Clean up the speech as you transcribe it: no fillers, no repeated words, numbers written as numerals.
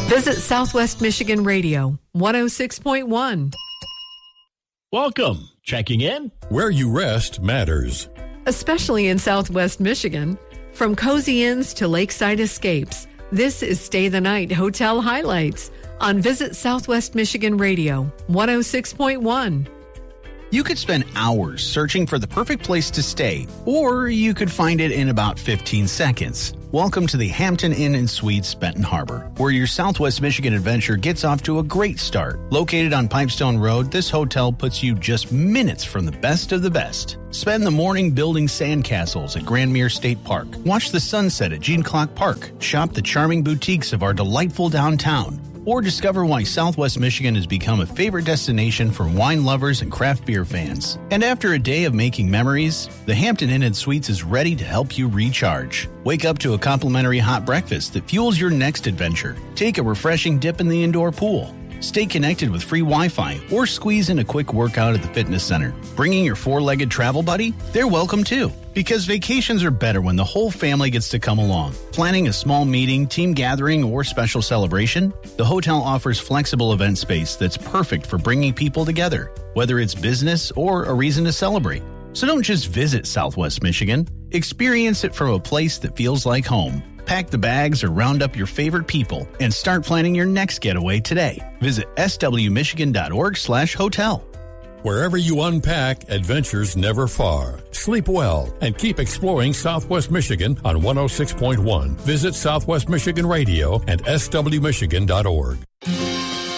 Visit Southwest Michigan Radio, 106.1. Welcome. Checking in. Where you rest matters. Especially in Southwest Michigan. From cozy inns to lakeside escapes, this is Stay the Night Hotel Highlights on Visit Southwest Michigan Radio, 106.1. You could spend hours searching for the perfect place to stay, or you could find it in about 15 seconds. Welcome to the Hampton Inn & Suites, Benton Harbor, where your Southwest Michigan adventure gets off to a great start. Located on Pipestone Road, this hotel puts you just minutes from the best of the best. Spend the morning building sandcastles at Grandmere State Park. Watch the sunset at Gene Clock Park. Shop the charming boutiques of our delightful downtown. Or discover why Southwest Michigan has become a favorite destination for wine lovers and craft beer fans. And after a day of making memories, the Hampton Inn & Suites is ready to help you recharge. Wake up to a complimentary hot breakfast that fuels your next adventure. Take a refreshing dip in the indoor pool. Stay connected with free Wi-Fi or squeeze in a quick workout at the fitness center. Bringing your four-legged travel buddy? They're welcome too. Because vacations are better when the whole family gets to come along. Planning a small meeting, team gathering, or special celebration? The hotel offers flexible event space that's perfect for bringing people together, whether it's business or a reason to celebrate. So don't just visit Southwest Michigan. Experience it from a place that feels like home. Pack the bags or round up your favorite people and start planning your next getaway today. Visit swmichigan.org/hotel. Wherever you unpack, adventures never far. Sleep well and keep exploring Southwest Michigan on 106.1. Visit Southwest Michigan Radio and swmichigan.org.